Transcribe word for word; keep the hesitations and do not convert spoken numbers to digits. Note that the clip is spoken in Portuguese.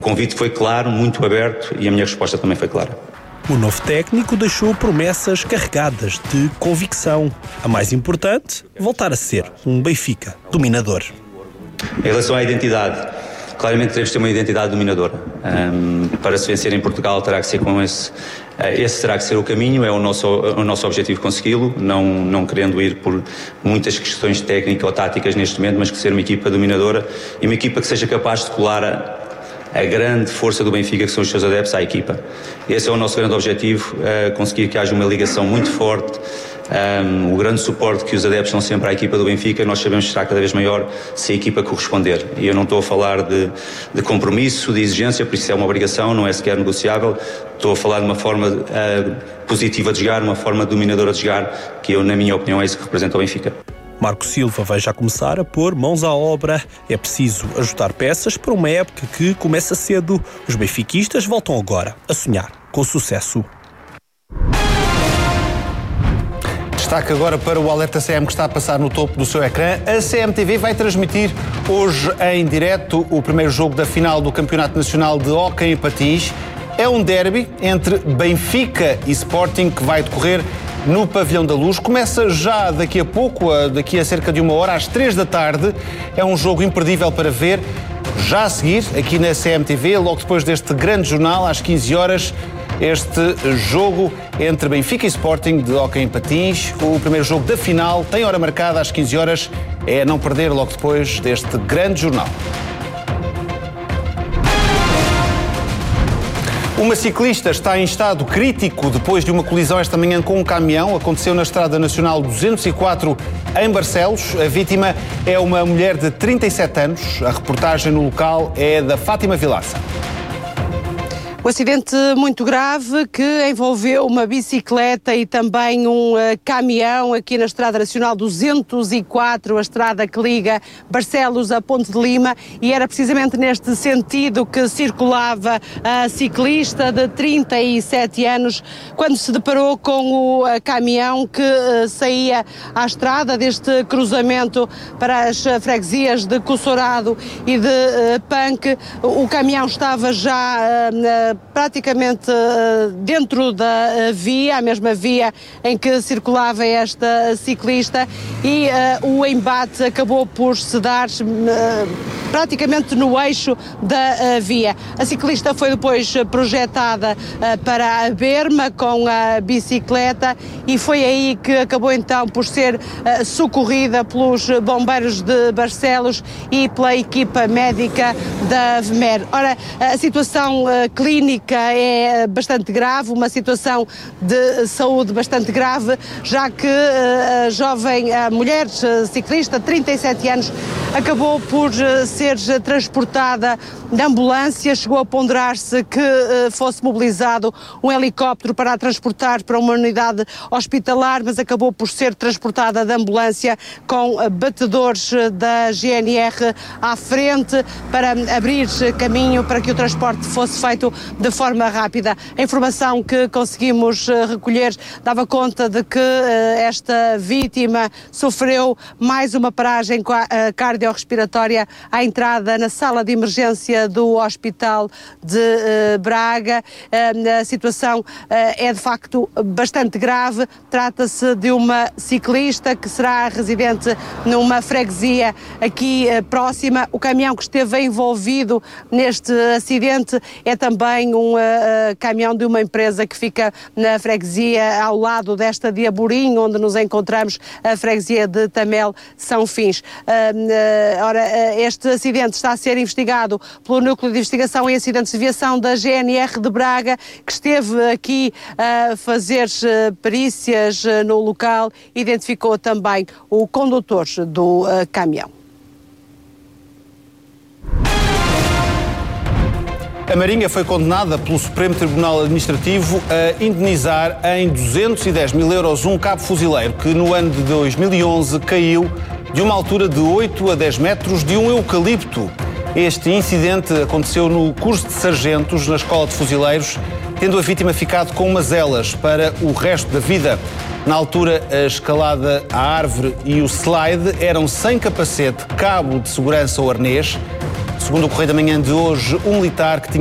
O convite foi claro, muito aberto e a minha resposta também foi clara. O novo técnico deixou promessas carregadas de convicção. A mais importante, voltar a ser um Benfica dominador. Em relação à identidade, claramente devemos ter uma identidade dominadora. Um, para se vencer em Portugal terá que ser com esse, esse terá que ser o caminho, é o nosso, o nosso objetivo consegui-lo, não, não querendo ir por muitas questões técnicas ou táticas neste momento, mas que ser uma equipa dominadora e uma equipa que seja capaz de colar a, a grande força do Benfica, que são os seus adeptos, à equipa. Esse é o nosso grande objetivo, uh, conseguir que haja uma ligação muito forte, um, o grande suporte que os adeptos dão sempre à equipa do Benfica, nós sabemos que será cada vez maior se a equipa corresponder. E eu não estou a falar de, de compromisso, de exigência, por isso é uma obrigação, não é sequer negociável. Estou a falar de uma forma uh, positiva de jogar, uma forma dominadora de jogar, que eu, na minha opinião, é isso que representa o Benfica. Marco Silva vai já começar a pôr mãos à obra. É preciso ajustar peças para uma época que começa cedo. Os benfiquistas voltam agora a sonhar com sucesso. Destaque agora para o Alerta C M que está a passar no topo do seu ecrã. A C M T V vai transmitir hoje em direto o primeiro jogo da final do Campeonato Nacional de Hóquei em Patins. É um derby entre Benfica e Sporting que vai decorrer no Pavilhão da Luz. Começa já daqui a pouco, daqui a cerca de uma hora, às três da tarde. É um jogo imperdível para ver. Já a seguir, aqui na C M T V, logo depois deste grande jornal, às quinze horas, este jogo entre Benfica e Sporting de Hóquei em Patins. O primeiro jogo da final tem hora marcada às quinze horas. É não perder logo depois deste grande jornal. Uma ciclista está em estado crítico depois de uma colisão esta manhã com um caminhão. Aconteceu na Estrada Nacional duzentos e quatro em Barcelos. A vítima é uma mulher de trinta e sete anos. A reportagem no local é da Fátima Vilaça. Um acidente muito grave que envolveu uma bicicleta e também um uh, caminhão aqui na Estrada Nacional duzentos e quatro, a estrada que liga Barcelos a Ponte de Lima, e era precisamente neste sentido que circulava a ciclista de trinta e sete anos quando se deparou com o uh, caminhão que uh, saía à estrada deste cruzamento para as uh, freguesias de Cossorado e de uh, Panque. O caminhão estava já uh, praticamente dentro da via, a mesma via em que circulava esta ciclista, e uh, o embate acabou por se dar uh, praticamente no eixo da uh, via. A ciclista foi depois projetada uh, para a berma com a bicicleta e foi aí que acabou então por ser uh, socorrida pelos bombeiros de Barcelos e pela equipa médica da V M E R. Ora, a situação uh, clínica é bastante grave, uma situação de saúde bastante grave, já que a jovem, a mulher ciclista, trinta e sete anos, acabou por ser transportada na ambulância. Chegou a ponderar-se que fosse mobilizado um helicóptero para a transportar para uma unidade hospitalar, mas acabou por ser transportada da ambulância com batedores da G N R à frente para abrir caminho para que o transporte fosse feito de forma rápida. A informação que conseguimos recolher dava conta de que esta vítima sofreu mais uma paragem cardiorrespiratória à entrada na sala de emergência do Hospital de Braga. A situação é de facto bastante grave. Trata-se de uma ciclista que será residente numa freguesia aqui próxima. O caminhão que esteve envolvido neste acidente é também um uh, caminhão de uma empresa que fica na freguesia ao lado desta de Amorim, onde nos encontramos, a freguesia de Tamel São Fins. Uh, uh, ora, uh, este acidente está a ser investigado pelo Núcleo de Investigação em Acidentes de Viação da G N R de Braga, que esteve aqui a fazer uh, perícias uh, no local, identificou também o condutor do uh, caminhão. A Marinha foi condenada pelo Supremo Tribunal Administrativo a indenizar em duzentos e dez mil euros um cabo fuzileiro que no ano de dois mil e onze caiu de uma altura de oito a dez metros de um eucalipto. Este incidente aconteceu no curso de sargentos na Escola de Fuzileiros, tendo a vítima ficado com umas elas para o resto da vida. Na altura, a escalada à árvore e o slide eram sem capacete, cabo de segurança ou arnês. Segundo o Correio da Manhã de hoje, um militar que tinha